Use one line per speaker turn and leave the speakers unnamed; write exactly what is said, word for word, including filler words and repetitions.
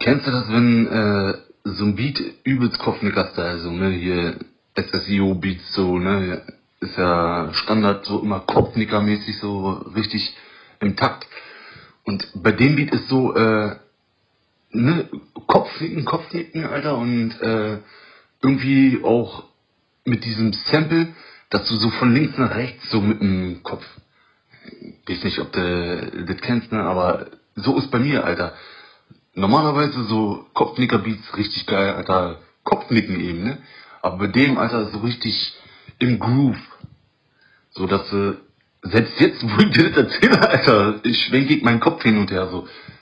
Kennst du das, wenn äh, so ein Beat übelst Kopfnicker-Style, so, ne, hier S S I O-Beats, so, ne, ist ja Standard, so immer Kopfnicker-mäßig, so richtig im Takt. Und bei dem Beat ist so, äh, ne, Kopfnicken, Kopfnicken, Alter, und äh, irgendwie auch mit diesem Sample, dass du so von links nach rechts so mit dem Kopf, weiß nicht, ob du das kennst, ne, aber so ist bei mir, Alter. Normalerweise so Kopfnicker-Beats richtig geil, Alter, Kopfnicken eben, ne? Aber bei dem, Alter, so richtig im Groove. So dass, äh, selbst jetzt, wo ich dir das erzähle, Alter, ich schwenke meinen Kopf hin und her, so.